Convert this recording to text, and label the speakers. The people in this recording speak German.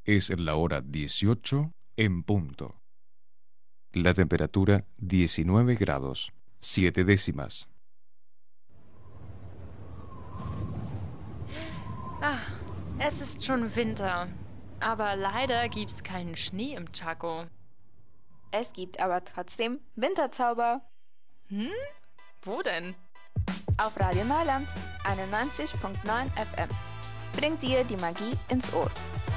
Speaker 1: Es la hora 18 en punto. La temperatura 19 grados, 7 décimas.
Speaker 2: Ah, es ist schon Winter. Aber leider gibt's keinen Schnee im Chaco.
Speaker 3: Es gibt aber trotzdem Winterzauber
Speaker 2: Wo denn?
Speaker 3: auf Radio Neuland 91.9 FM. Bringt dir die Magie ins Ohr.